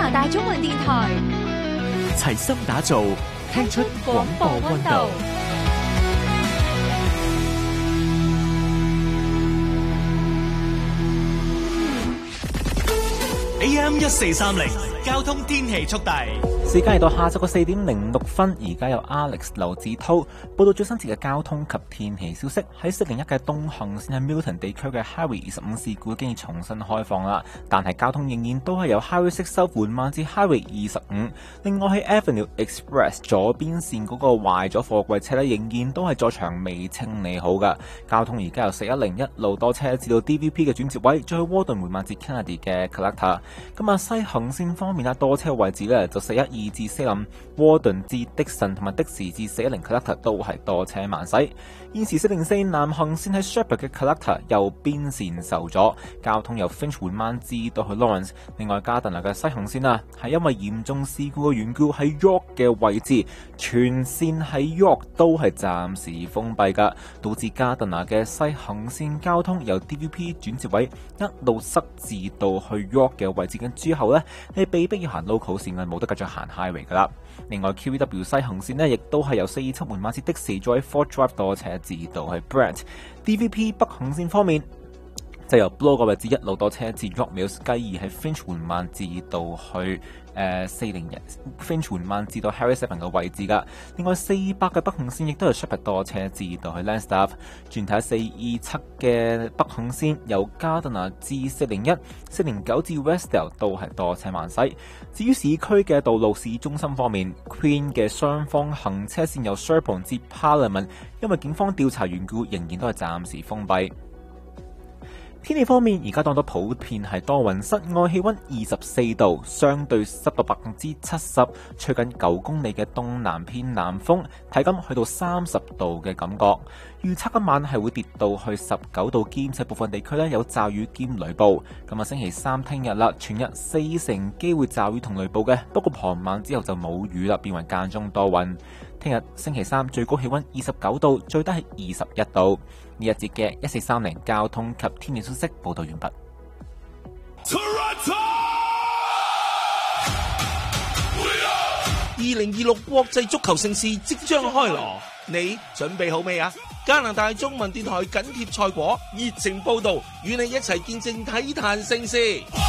拿大中文電台， 齊心打造，聽出廣播溫度。AM1430交通天氣速遞， 時間嚟到下晝嘅4點06分，而家有 Alex 劉子濤報道最新節嘅交通及天氣消息。喺401嘅東行線喺 Milton 地區嘅 Highway 25事故經已重新開放啦，但係交通仍然都係由 Highway 6收緩慢至 Highway 25。另外喺 Avenue Express 左邊線嗰個壞咗貨櫃車咧，仍然都係在場未清理好噶。交通而家由410一路多車至到 DVP 嘅轉接位，再去窩頓緩慢至 Kennedy 嘅 Collector。咁啊，西行線方面啊，多車位置咧就412至4林窩頓至迪神同埋的士至410 Collector 都係多車慢駛。現時404南行線喺 Shepherd 嘅 Collector 右邊線受阻，交通由 Finch 緩慢至到去 Lawrence。另外加頓拿嘅西行線啊，係因為嚴重事故嘅緣故喺 York 嘅位置，全線喺 York 都係暫時封閉噶，導致加頓拿嘅西行線交通由 DVP 轉接位一路塞至到去 York 嘅位置，跟之後呢，你被逼要行 local 線啊，冇得繼續行 highway 噶啦。另外 QEW 西行線呢，亦都係由427緩慢至的士，再喺 Fort Drive 多車至到去 Brent。DVP 北行線方面，就由 Bloor 個位置一路多車至 York Mills，繼而喺 Finch 緩慢至到去401 Finch 緩慢至到 Harry Seven 嘅位置噶。另外400嘅北行線亦都係 Shepherd 多車至到去 Langstaff。轉睇427嘅北行線由加頓拿至401、409至 Westdale 都係多車慢駛。至於市區嘅道路，市中心方面 Queen 嘅雙方行車線由 Sherbourne 至 Parliament， 因為警方調查緣故，仍然都係暫時封閉。天氣方面，而家當到普遍係多雲，室外氣溫24度，相對濕度70%，吹緊9公里嘅東南偏南風，體感去到30度嘅感覺。預測今晚係會跌到去19度，兼且部分地區有驟雨兼雷暴。咁啊，星期三聽日啦，全日4成機會驟雨同雷暴嘅，不過傍晚之後就冇雨啦，變為間中多雲。聽日星期三最高氣溫29度，最低係21度。呢一節嘅1430交通及天氣消息報道完畢。 2026國際足球盛事即將開鑼，你準備好未啊？加拿大中文電台緊貼賽果，熱情報道，與你一齊見證體壇盛事。